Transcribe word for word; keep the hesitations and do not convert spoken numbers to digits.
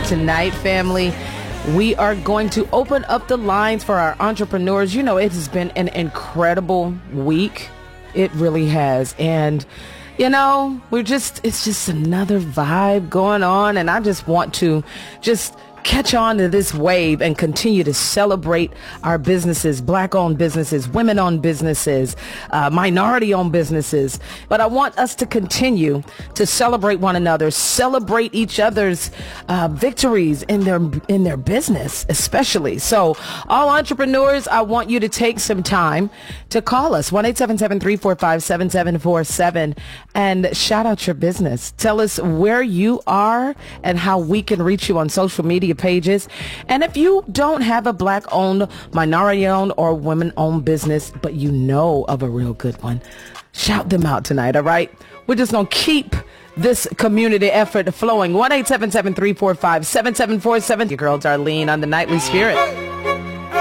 tonight, family. We are going to open up the lines for our entrepreneurs. You know, it has been an incredible week. It really has. And, you know, we're just, it's just another vibe going on. And I just want to just catch on to this wave and continue to celebrate our businesses, black-owned businesses, women-owned businesses, uh, minority-owned businesses. But I want us to continue to celebrate one another, celebrate each other's uh, victories in their in their business, especially. So, all entrepreneurs, I want you to take some time to call us, one eight seven seven, three four five, seven seven four seven, and shout out your business. Tell us where you are and how we can reach you on social media pages. And if you don't have a black-owned, minority-owned, or women-owned business, but you know of a real good one, shout them out tonight, all right? We're just going to keep this community effort flowing. one eight seven seven, three four five, seven seven four seven. Your girl Darlene on the Nightly Spirit.